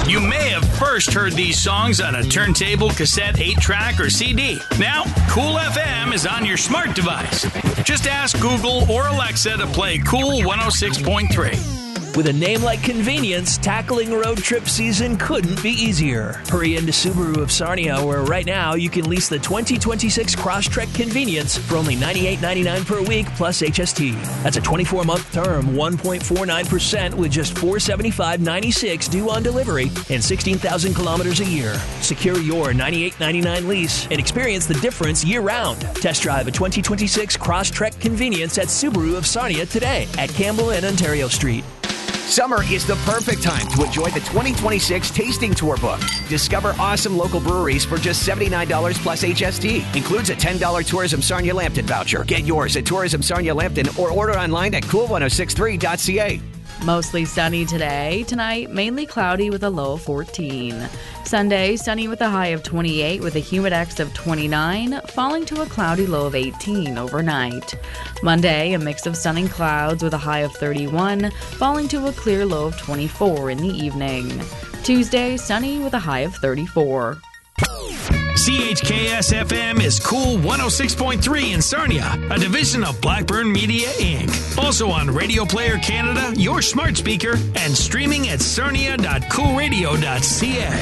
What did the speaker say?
You may have first heard these songs on a turntable, cassette, 8-track, or CD. Now, Cool FM is on your smart device. Just ask Google or Alexa to play Cool 106.3. With a name like Convenience, tackling road trip season couldn't be easier. Hurry into Subaru of Sarnia, where right now you can lease the 2026 Crosstrek Convenience for only $98.99 per week plus HST. That's a 24-month term, 1.49% with just $475.96 due on delivery and 16,000 kilometers a year. Secure your $98.99 lease and experience the difference year-round. Test drive a 2026 Crosstrek Convenience at Subaru of Sarnia today at Campbell and Ontario Street. Summer is the perfect time to enjoy the 2026 Tasting Tour book. Discover awesome local breweries for just $79 plus HST. Includes a $10 Tourism Sarnia Lambton voucher. Get yours at Tourism Sarnia Lambton or order online at cool1063.ca. Mostly sunny today. Tonight, mainly cloudy with a low of 14. Sunday, sunny with a high of 28 with a humidex of 29, falling to a cloudy low of 18 overnight. Monday, a mix of sun and clouds with a high of 31, falling to a clear low of 24 in the evening. Tuesday, sunny with a high of 34. CHKS-FM is Cool 106.3 in Sarnia, a division of Blackburn Media, Inc. Also on Radio Player Canada, your smart speaker, and streaming at sarnia.coolradio.ca.